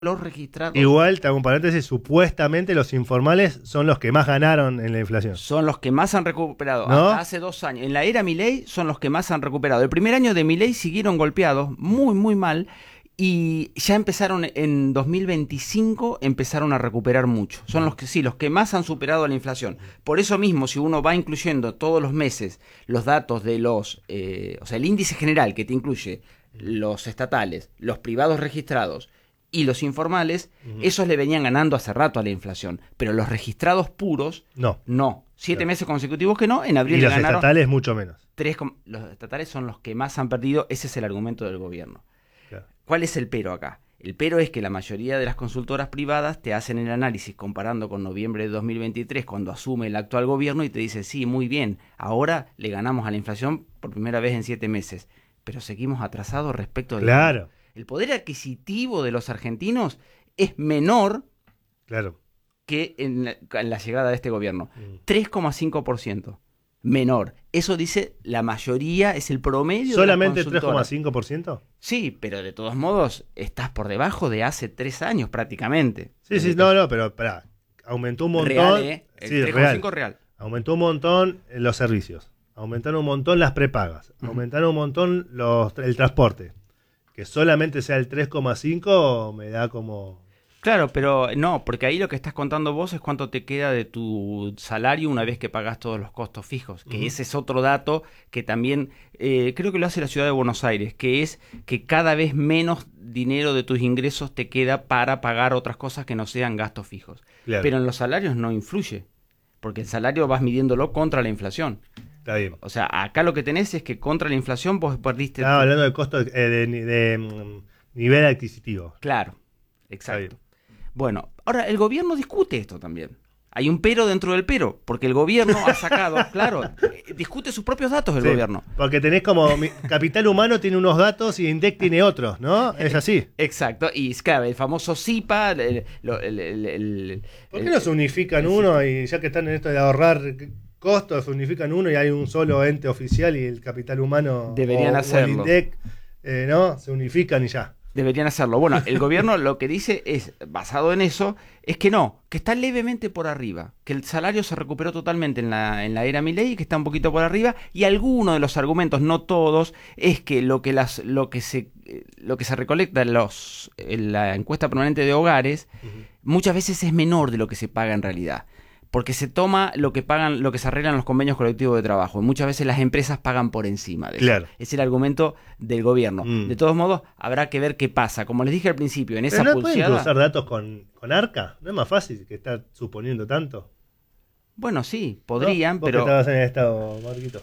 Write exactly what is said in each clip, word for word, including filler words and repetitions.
los registrados. Igual, te hago un paréntesis, supuestamente los informales son los que más ganaron en la inflación. Son los que más han recuperado. ¿No? Hasta hace dos años. En la era Milei son los que más han recuperado. El primer año de Milei siguieron golpeados, muy, muy mal. Y ya empezaron, en dos mil veinticinco, empezaron a recuperar mucho. Son los que sí, los que más han superado la inflación. Por eso mismo, si uno va incluyendo todos los meses los datos de los, eh, o sea, el índice general que te incluye los estatales, los privados registrados y los informales, uh-huh. esos le venían ganando hace rato a la inflación. Pero los registrados puros, no. No. Siete Claro. meses consecutivos que no, en abril y le los ganaron. estatales mucho menos. Tres, los estatales son los que más han perdido, ese es el argumento del gobierno. Claro. ¿Cuál es el pero acá? El pero es que la mayoría de las consultoras privadas te hacen el análisis comparando con noviembre de dos mil veintitrés, cuando asume el actual gobierno, y te dicen, sí, muy bien, ahora le ganamos a la inflación por primera vez en siete meses, pero seguimos atrasados respecto de... Claro. El poder adquisitivo de los argentinos es menor Claro. que en la, en la llegada de este gobierno. Mm. tres coma cinco por ciento. Menor. Eso dice la mayoría, es el promedio. ¿Solamente de las tres coma consultoras. cinco por ciento? Sí, pero de todos modos estás por debajo de hace tres años prácticamente. Sí, sí, no, no, pero pará, aumentó un montón. Real, ¿eh? El sí, tres coma cinco real. real. Aumentó un montón los servicios, aumentaron un montón las prepagas, uh-huh. aumentaron un montón los, el transporte. Que solamente sea el tres coma cinco me da como... Claro, pero no, porque ahí lo que estás contando vos es cuánto te queda de tu salario una vez que pagás todos los costos fijos, que uh-huh. ese es otro dato que también eh, creo que lo hace la ciudad de Buenos Aires, que es que cada vez menos dinero de tus ingresos te queda para pagar otras cosas que no sean gastos fijos. Claro. Pero en los salarios no influye, porque el salario vas midiéndolo contra la inflación. Está bien. O sea, acá lo que tenés es que contra la inflación vos perdiste... Estaba tu... hablando del costo eh, de, de, de um, nivel adquisitivo. Claro, exacto. Bueno, ahora el gobierno discute esto también. Hay un pero dentro del pero, porque el gobierno ha sacado, claro, eh, discute sus propios datos el sí, gobierno. Porque tenés como, mi, Capital Humano tiene unos datos y INDEC tiene otros, ¿no? Es así. Exacto, y claro, el famoso SIPA, el, el, el, el, el, ¿por qué no se unifican uno y ya que están en esto de ahorrar costos, se unifican uno y hay un solo ente oficial y el Capital Humano deberían o, hacerlo. o el INDEC, eh, ¿no? Se unifican y ya. Deberían hacerlo. Bueno, el gobierno lo que dice es, basado en eso, es que no, que está levemente por arriba, que el salario se recuperó totalmente en la, en la era Milei, que está un poquito por arriba, y algunos de los argumentos, no todos, es que lo que las, lo que se, lo que se recolecta en, los, en la encuesta permanente de hogares, uh-huh. muchas veces es menor de lo que se paga en realidad. Porque se toma lo que pagan, lo que se arreglan los convenios colectivos de trabajo. Y muchas veces las empresas pagan por encima de eso. Claro. Es el argumento del gobierno. Mm. De todos modos, habrá que ver qué pasa. Como les dije al principio, en esa ¿Pero no pulseada... pueden cruzar datos con, con Arca? ¿No es más fácil que estar suponiendo tanto? Bueno, sí, podrían, ¿no? ¿Vos pero... que estabas en el estado, Marquito?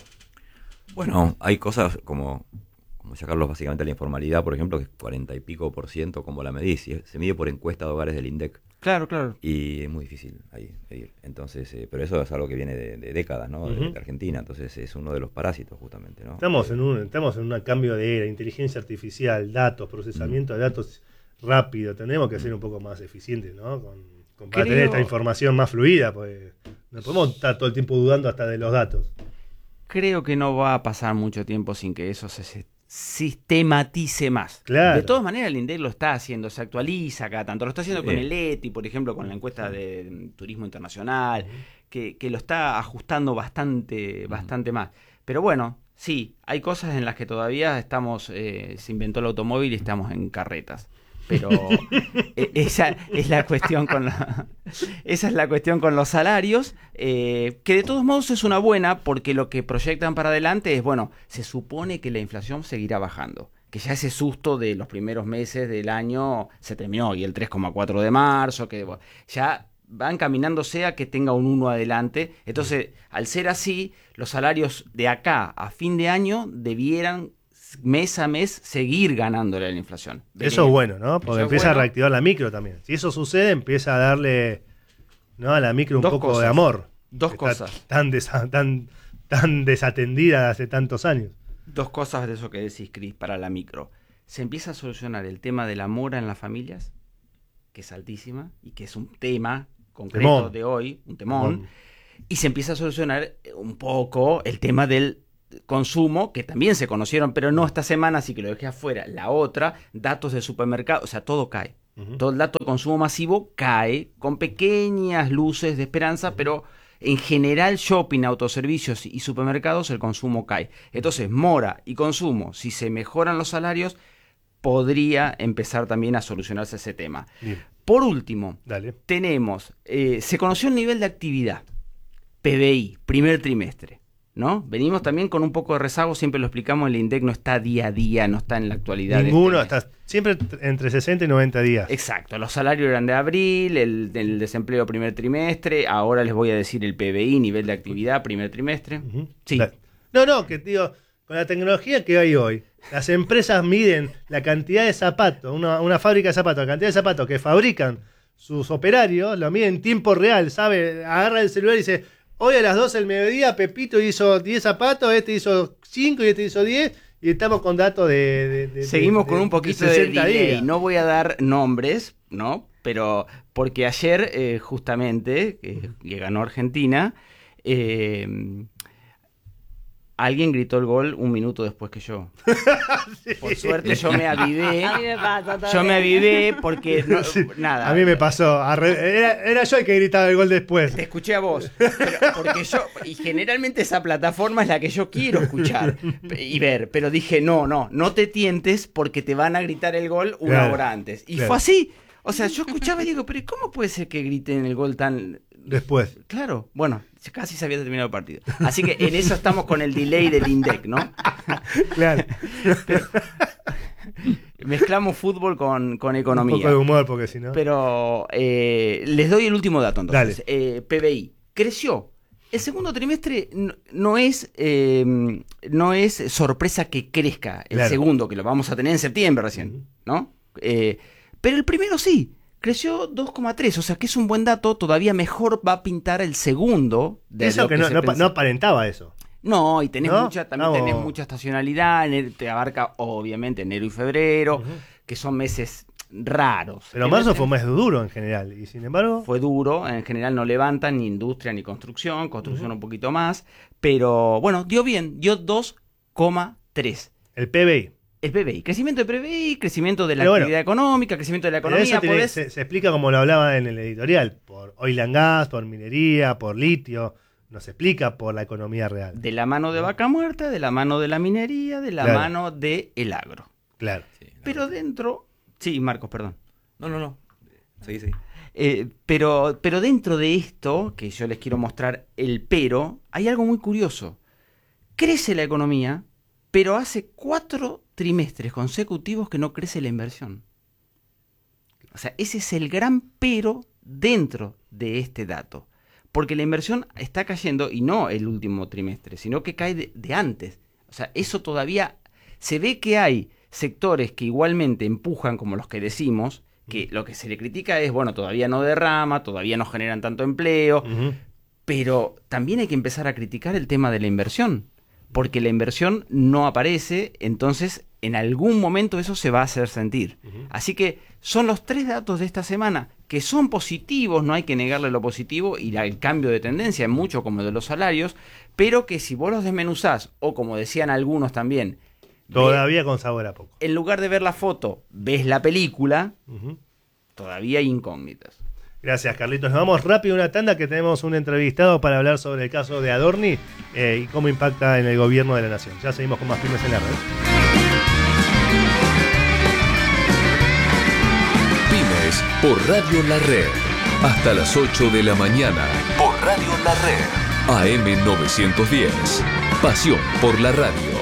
Bueno, hay cosas como... como sacarlos básicamente a la informalidad, por ejemplo, que es cuarenta y pico por ciento, como la medís. Se mide por encuesta de hogares del INDEC. Claro, claro. Y es muy difícil ahí medir. Entonces, eh, pero eso es algo que viene de, de décadas, ¿no? Uh-huh. de, de Argentina. Entonces es uno de los parásitos, justamente, ¿no? Estamos en un estamos en un cambio de era, inteligencia artificial, datos, procesamiento uh-huh. de datos rápido. Tenemos que ser un poco más eficientes, ¿no? Con, con para Creo... tener esta información más fluida, pues no podemos estar todo el tiempo dudando hasta de los datos. Creo que no va a pasar mucho tiempo sin que eso se sistematice más. Claro. De todas maneras, el INDEC lo está haciendo, se actualiza cada tanto. Lo está haciendo sí. con el E T I, por ejemplo, con la encuesta de turismo internacional, uh-huh. que, que lo está ajustando bastante, uh-huh. bastante más. Pero bueno, sí, hay cosas en las que todavía estamos, eh, se inventó el automóvil y estamos en carretas. Pero esa es la cuestión con la, esa es la cuestión con los salarios, eh, que de todos modos es una buena, porque lo que proyectan para adelante es, bueno, se supone que la inflación seguirá bajando, que ya ese susto de los primeros meses del año se terminó, y el tres coma cuatro de marzo, que bueno, ya van caminándose a que tenga un uno adelante. Entonces, al ser así, los salarios de acá a fin de año debieran mes a mes seguir ganándole a la inflación. Venía. Eso es bueno, ¿no? Porque empieza bueno. a reactivar la micro también. Si eso sucede, empieza a darle, ¿no?, a la micro un Dos poco cosas. de amor. Dos cosas. Tan, desa- tan, tan desatendida hace tantos años. Dos cosas de eso que decís, Cris, para la micro. Se empieza a solucionar el tema de la mora en las familias, que es altísima y que es un tema concreto temón. de hoy, un temón. temón. Y se empieza a solucionar un poco el tema del consumo, que también se conocieron, pero no esta semana, así que lo dejé afuera. La otra, datos de supermercado, o sea, todo cae. Uh-huh. Todo el dato de consumo masivo cae con pequeñas luces de esperanza, uh-huh. pero en general shopping, autoservicios y supermercados el consumo cae. Entonces, mora y consumo, si se mejoran los salarios, podría empezar también a solucionarse ese tema. Bien. Por último, Dale. tenemos, eh, se conoció el nivel de actividad, P B I, primer trimestre, ¿no? Venimos también con un poco de rezago, siempre lo explicamos, el INDEC no está día a día, no está en la actualidad. Ninguno, este está siempre entre sesenta y noventa días. Exacto, los salarios eran de abril, el, el desempleo primer trimestre, ahora les voy a decir el P B I, nivel de actividad, primer trimestre. Uh-huh. Sí. La, no, no, que digo, con la tecnología que hay hoy, las empresas miden la cantidad de zapatos, una, una fábrica de zapatos, la cantidad de zapatos que fabrican sus operarios, lo miden en tiempo real, ¿sabe? Agarra el celular y dice, hoy a las doce del mediodía Pepito hizo diez zapatos, este hizo cinco y este hizo diez, y estamos con datos de... de, de Seguimos de, con de, un poquito de, de delay, no voy a dar nombres, ¿no? Pero porque ayer eh, justamente, eh, que ganó Argentina, eh, alguien gritó el gol un minuto después que yo. Sí. Por suerte yo me avivé. A mí me pasa Yo me avivé porque no, sí. nada. A mí me pasó. Era, era yo el que gritaba el gol después. Te escuché a vos. Pero porque yo, y generalmente esa plataforma es la que yo quiero escuchar y ver. Pero dije, no, no, no te tientes porque te van a gritar el gol una claro, hora antes. Y claro. fue así. O sea, yo escuchaba y digo, pero ¿cómo puede ser que griten el gol tan... Después. Claro, bueno, casi se había terminado el partido. Así que en eso estamos con el delay del INDEC, ¿no? Claro. Pero, mezclamos fútbol con, con economía. Un poco de humor, porque si no... Pero eh, les doy el último dato, entonces. Eh, P B I creció. El segundo trimestre no, no es eh, no es sorpresa que crezca el claro. segundo, que lo vamos a tener en septiembre recién, ¿no? Eh, pero el primero sí. Creció dos coma tres, o sea que es un buen dato, todavía mejor va a pintar el segundo. De eso lo que, que no, no, no aparentaba eso. No, y tenés ¿No? mucha, también no. tenés mucha estacionalidad, te abarca obviamente enero y febrero, uh-huh. que son meses raros. Pero marzo fue un mes duro en general, y sin embargo... Fue duro, en general no levantan ni industria ni construcción, construcción uh-huh. un poquito más, pero bueno, dio bien, dio dos coma tres. El P B I. El P B I, crecimiento del P B I, crecimiento de la Pero actividad bueno, económica, crecimiento de la economía. Eso tiene, podés... se, se explica como lo hablaba en el editorial, por oil and gas, por minería, por litio, no se explica por la economía real. De la mano de vaca muerta, de la mano de la minería, de la claro. mano del agro. Claro. Sí, claro. Pero dentro... Sí, Marcos, perdón. No, no, no. Sí, sí. Eh, pero, pero dentro de esto, que yo les quiero mostrar el pero, hay algo muy curioso. Crece la economía, pero hace cuatro trimestres consecutivos que no crece la inversión. O sea, ese es el gran pero dentro de este dato. Porque la inversión está cayendo, y no el último trimestre, sino que cae de, de antes. O sea, eso todavía... Se ve que hay sectores que igualmente empujan, como los que decimos, que lo que se le critica es, bueno, todavía no derrama, todavía no generan tanto empleo, uh-huh. pero también hay que empezar a criticar el tema de la inversión. Porque la inversión no aparece, entonces en algún momento eso se va a hacer sentir. Uh-huh. Así que son los tres datos de esta semana que son positivos, no hay que negarle lo positivo y la, el cambio de tendencia es mucho como de los salarios, pero que si vos los desmenuzás, o como decían algunos también... Todavía ve, con sabor a poco. En lugar de ver la foto, ves la película, uh-huh. todavía hay incógnitas. Gracias, Carlitos. Nos vamos rápido a una tanda que tenemos un entrevistado para hablar sobre el caso de Adorni eh, y cómo impacta en el gobierno de la nación. Ya seguimos con más Pymes en la Red. Pymes por Radio La Red. Hasta las ocho de la mañana. Por Radio La Red. A M novecientos diez. Pasión por la radio.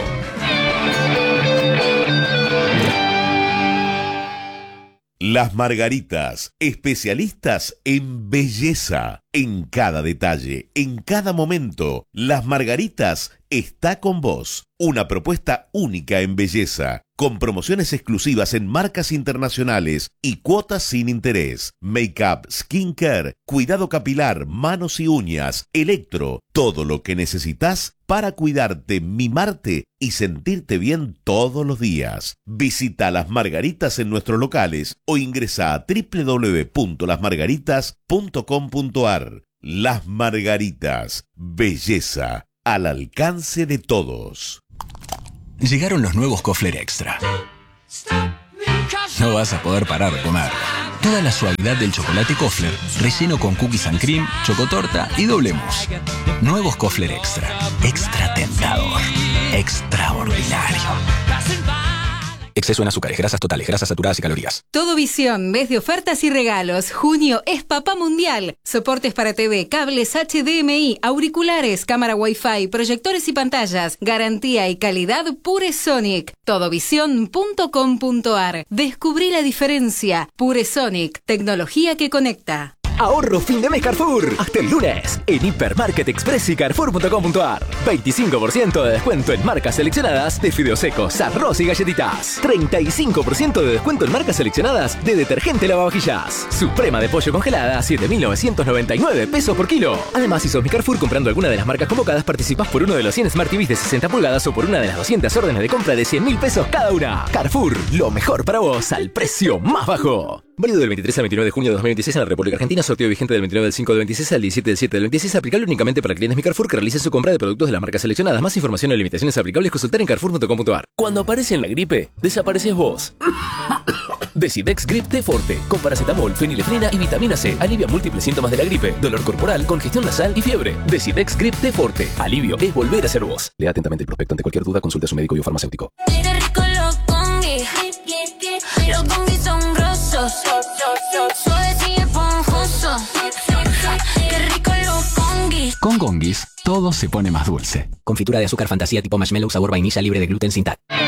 Las Margaritas, especialistas en belleza, en cada detalle, en cada momento. Las Margaritas está con vos. Una propuesta única en belleza, con promociones exclusivas en marcas internacionales y cuotas sin interés. Make-up, skincare, cuidado capilar, manos y uñas, electro, todo lo que necesitas para cuidarte, mimarte y sentirte bien todos los días. Visita Las Margaritas en nuestros locales o ingresa a doble u doble u doble u punto las margaritas punto com punto a r. Las Margaritas, belleza al alcance de todos. Llegaron los nuevos Kofler Extra. No vas a poder parar de comer. toda la suavidad del chocolate Kofler, relleno con cookies and cream, chocotorta y doble mousse. Nuevos Kofler Extra. Extra tentador. Extraordinario. Exceso en azúcares, grasas totales, grasas saturadas y calorías. Todo Visión, mes de ofertas y regalos. Junio es Papá Mundial. Soportes para T V, cables H D M I, auriculares, cámara Wi-Fi, proyectores y pantallas. Garantía y calidad Pure Sonic. Todovision punto com punto ar. Descubrí la diferencia. Pure Sonic, tecnología que conecta. Ahorro fin de mes Carrefour. Hasta el lunes. En Hipermarket Express y Carrefour punto com punto ar. veinticinco por ciento de descuento en marcas seleccionadas de fideos secos, arroz y galletitas. treinta y cinco por ciento de descuento en marcas seleccionadas de detergente lavavajillas. Suprema de pollo congelada a siete mil novecientos noventa y nueve pesos por kilo. Además, si sos mi Carrefour comprando alguna de las marcas convocadas, participás por uno de los cien Smart T Vs de sesenta pulgadas o por una de las doscientas órdenes de compra de cien mil pesos cada una. Carrefour, lo mejor para vos al precio más bajo. Válido del veintitrés al veintinueve de junio de dos mil veintiséis en la República Argentina. Sorteo vigente del veintinueve del cinco del veintiséis al diecisiete del siete del veintiséis. Aplicable únicamente para clientes Mi Carrefour que realicen su compra de productos de las marcas seleccionadas. Más información y limitaciones aplicables consultar en carrefour punto com punto ar. Cuando aparece en la gripe, desapareces vos. Decidex Grip T Forte, con paracetamol, fenilefrina y vitamina C. Alivia múltiples síntomas de la gripe, dolor corporal, congestión nasal y fiebre. Decidex Grip T Forte. Alivio es volver a ser vos. Lea atentamente el prospecto. Ante cualquier duda, consulte a su médico y o farmacéutico. Los congis son grosos, suaves y esponjosos. Qué rico los congis. Con Gongis, todo se pone más dulce. Confitura de azúcar fantasía tipo marshmallow sabor vainilla libre de gluten sin tal.